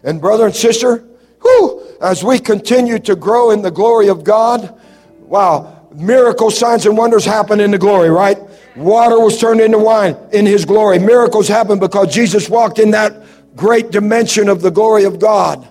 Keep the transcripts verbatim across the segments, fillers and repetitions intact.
And brother and sister, whew, as we continue to grow in the glory of God, wow, miracles, signs, and wonders happen in the glory, right? Water was turned into wine in His glory. Miracles happen because Jesus walked in that great dimension of the glory of God.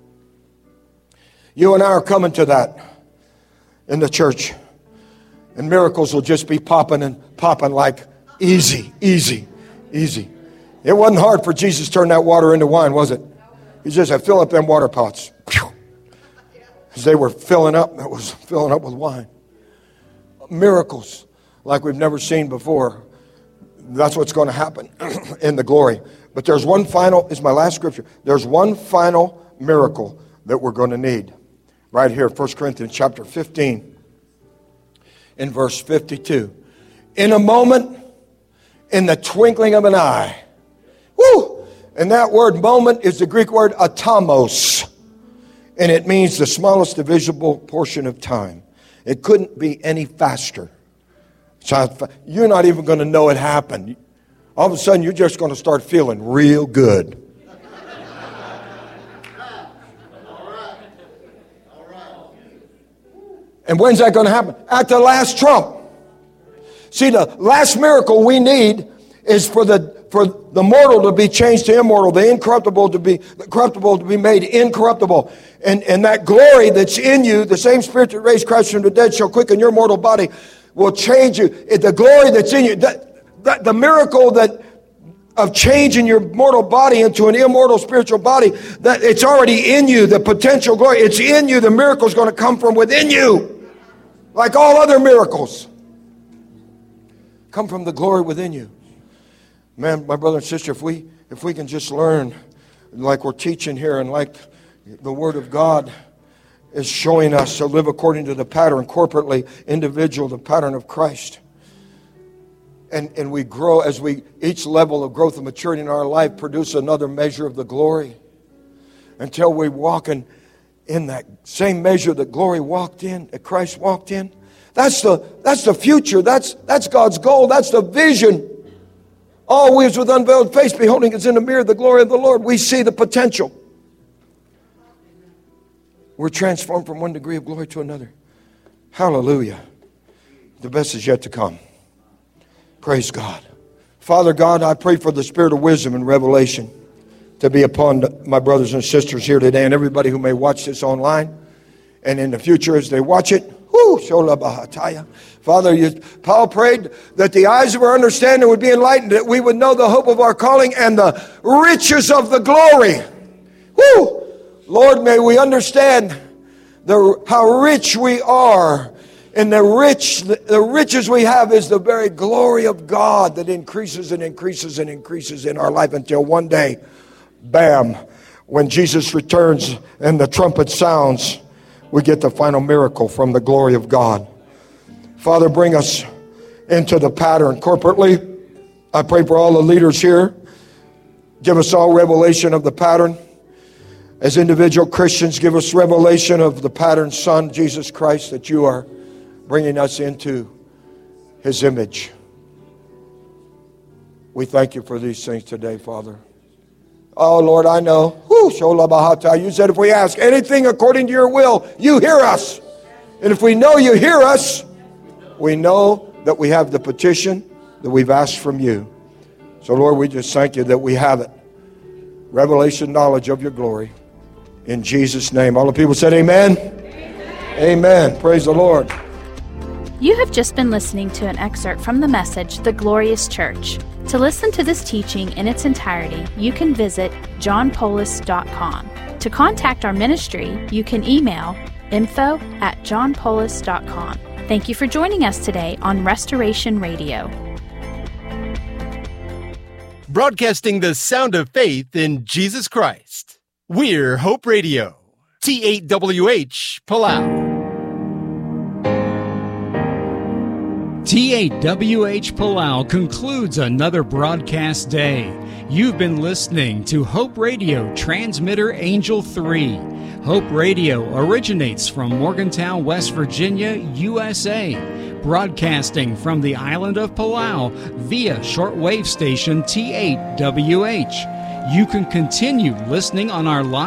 You and I are coming to that in the church. And miracles will just be popping and popping like easy, easy, easy. It wasn't hard for Jesus to turn that water into wine, was it? He just said, fill up them water pots. As they were filling up, that was filling up with wine. Miracles like we've never seen before. That's what's going to happen in the glory. But there's one final, is my last scripture. There's one final miracle that we're going to need. Right here, First Corinthians chapter fifteen, in verse fifty-two. In a moment, in the twinkling of an eye. Woo! And that word moment is the Greek word atomos. And it means the smallest divisible portion of time. It couldn't be any faster. So you're not even going to know it happened. All of a sudden, you're just going to start feeling real good. And when's that going to happen? At the last trump. See, the last miracle we need is for the for the mortal to be changed to immortal, the incorruptible to be the corruptible to be made incorruptible. And, and that glory that's in you, the same Spirit that raised Christ from the dead shall quicken your mortal body, will change you. The glory that's in you, that, that the miracle that of changing your mortal body into an immortal spiritual body, that it's already in you. The potential glory, it's in you. The miracle is going to come from within you, like all other miracles. Come from the glory within you. Man, my brother and sister, if we if we can just learn like we're teaching here and like the Word of God is showing us to live according to the pattern, corporately, individual, the pattern of Christ. And, and we grow as we, each level of growth and maturity in our life produce another measure of the glory until we walk in, in that same measure that glory walked in, that Christ walked in. That's the, that's the future. That's, that's God's goal. That's the vision. Always with unveiled face, beholding as in a mirror the glory of the Lord. We see the potential. We're transformed from one degree of glory to another. Hallelujah. The best is yet to come. Praise God. Father God, I pray for the spirit of wisdom and revelation to be upon my brothers and sisters here today and everybody who may watch this online and in the future as they watch it. Whoo, Shola Bahataya. Father, you, Paul prayed that the eyes of our understanding would be enlightened, that we would know the hope of our calling and the riches of the glory. Whoo! Lord, may we understand the, how rich we are. And the rich, the riches we have is the very glory of God that increases and increases and increases in our life until one day, bam, when Jesus returns and the trumpet sounds, we get the final miracle from the glory of God. Father, bring us into the pattern corporately. I pray for all the leaders here. Give us all revelation of the pattern. As individual Christians, give us revelation of the pattern Son, Jesus Christ, that you are bringing us into His image. We thank you for these things today, Father. Oh, Lord, I know. Whew, Shola Bahata. You said if we ask anything according to your will, you hear us. And if we know you hear us, we know that we have the petition that we've asked from you. So, Lord, we just thank you that we have it. Revelation knowledge of your glory. In Jesus' name. All the people said amen. Amen. Amen. Praise the Lord. You have just been listening to an excerpt from the message, The Glorious Church. To listen to this teaching in its entirety, you can visit john polis dot com. To contact our ministry, you can email info at john polis dot com. Thank you for joining us today on Restoration Radio. Broadcasting the sound of faith in Jesus Christ. We're Hope Radio, T eight W H, Palau. T eight W H Palau concludes another broadcast day. You've been listening to Hope Radio Transmitter Angel three. Hope Radio originates from Morgantown, West Virginia, U S A, broadcasting from the island of Palau via shortwave station T eight W H. You can continue listening on our live